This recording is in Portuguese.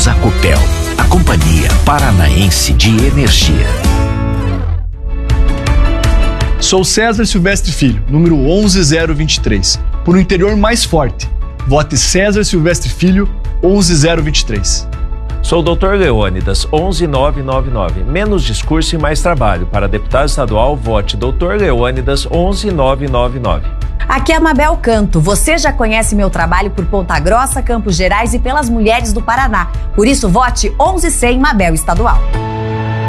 Votamos a Copel, a Companhia Paranaense de Energia. Sou César Silvestre Filho, número 11023. Por um interior mais forte. Vote César Silvestre Filho, 11023. Sou o Dr. Leônidas, 11999. Menos discurso e mais trabalho. Para deputado estadual, vote Dr. Leônidas, 11999. Aqui é a Mabel Canto. Você já conhece meu trabalho por Ponta Grossa, Campos Gerais e pelas mulheres do Paraná. Por isso, vote 1100 Mabel Estadual.